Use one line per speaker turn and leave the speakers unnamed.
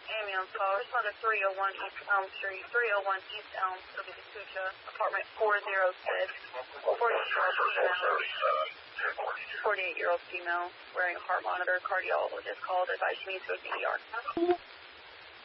Ambulance call. Respond to 301 East Elm Street. 301 East Elm, Sucha, apartment 406. 48-year-old female wearing a heart monitor. Cardiologist called. Advised me to go to ER.